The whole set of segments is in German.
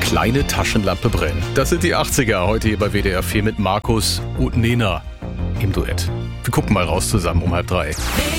kleine Taschenlampe brennen. Das sind die 80er, heute hier bei WDR 4 mit Markus und Nena im Duett. Wir gucken mal raus zusammen um 2:30.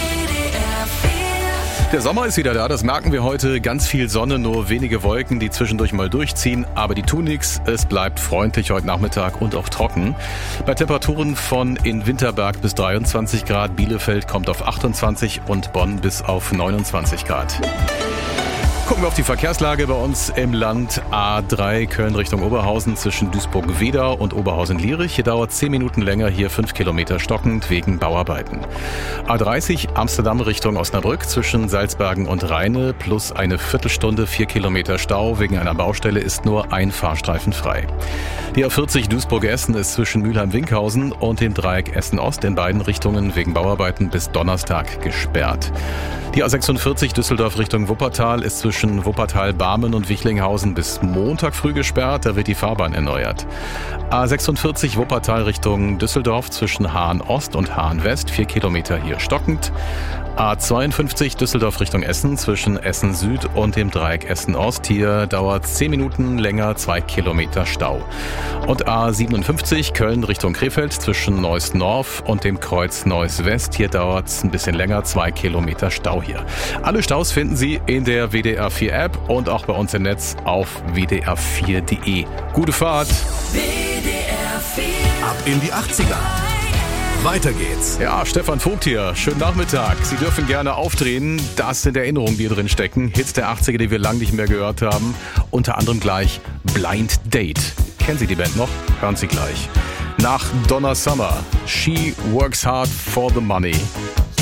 Der Sommer ist wieder da, das merken wir heute. Ganz viel Sonne, nur wenige Wolken, die zwischendurch mal durchziehen. Aber die tun nichts. Es bleibt freundlich heute Nachmittag und auch trocken. Bei Temperaturen von in Winterberg bis 23 Grad, Bielefeld kommt auf 28 und Bonn bis auf 29 Grad. Gucken wir auf die Verkehrslage bei uns im Land. A3 Köln Richtung Oberhausen zwischen Duisburg-Wedau und Oberhausen-Lierich. Hier dauert 10 Minuten länger, hier 5 Kilometer stockend wegen Bauarbeiten. A30 Amsterdam Richtung Osnabrück zwischen Salzbergen und Rheine plus eine Viertelstunde, 4 Kilometer Stau. Wegen einer Baustelle ist nur ein Fahrstreifen frei. Die A40 Duisburg-Essen ist zwischen Mülheim-Winkhausen und dem Dreieck Essen-Ost in beiden Richtungen wegen Bauarbeiten bis Donnerstag gesperrt. Die A46 Düsseldorf Richtung Wuppertal ist zwischen Wuppertal-Barmen und Wichlinghausen bis Montag früh gesperrt, da wird die Fahrbahn erneuert. A46 Wuppertal Richtung Düsseldorf zwischen Hahn-Ost und Hahn-West, 4 Kilometer hier stockend. A52 Düsseldorf Richtung Essen zwischen Essen-Süd und dem Dreieck Essen-Ost. Hier dauert 10 Minuten länger, 2 Kilometer Stau. Und A57 Köln Richtung Krefeld zwischen Neuss-Norf und dem Kreuz Neuss-West. Hier dauert es ein bisschen länger, 2 Kilometer Stau hier. Alle Staus finden Sie in der WDR 4 App und auch bei uns im Netz auf wdr4.de. Gute Fahrt! WDR 4. Ab in die 80er. Weiter geht's. Ja, Stefan Vogt hier. Schönen Nachmittag. Sie dürfen gerne aufdrehen. Das sind Erinnerungen, die hier drin stecken. Hits der 80er, die wir lange nicht mehr gehört haben. Unter anderem gleich Blind Date. Kennen Sie die Band noch? Hören Sie gleich. Nach Donna Summer. She works hard for the money.